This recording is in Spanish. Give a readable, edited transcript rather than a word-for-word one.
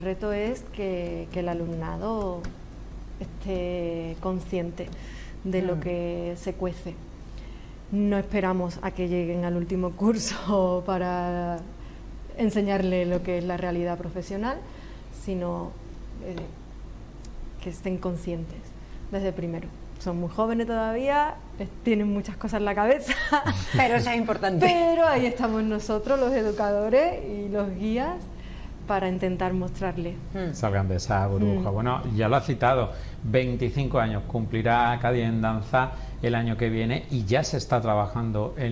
El reto es que el alumnado esté consciente de lo que se cuece. No esperamos a que lleguen al último curso para enseñarle lo que es la realidad profesional, sino que estén conscientes desde primero. Son muy jóvenes todavía, tienen muchas cosas en la cabeza. Pero eso es importante. Pero ahí estamos nosotros, los educadores y los guías, para intentar mostrarles. Salgan de esa burbuja. Bueno, ya lo ha citado, 25 años cumplirá Cádiz en Danza el año que viene y ya se está trabajando en